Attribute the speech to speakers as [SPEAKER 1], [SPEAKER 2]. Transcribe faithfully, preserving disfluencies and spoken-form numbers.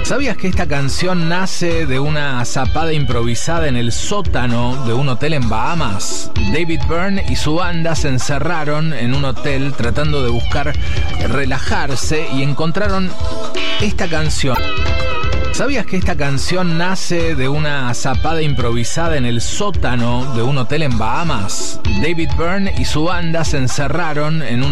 [SPEAKER 1] ¿Sabías que esta canción nace de una zapada improvisada en el sótano de un hotel en Bahamas? David Byrne y su banda se encerraron en un hotel tratando de buscar relajarse y encontraron esta canción. ¿Sabías que esta canción nace de una zapada improvisada en el sótano de un hotel en Bahamas? David Byrne y su banda se encerraron en un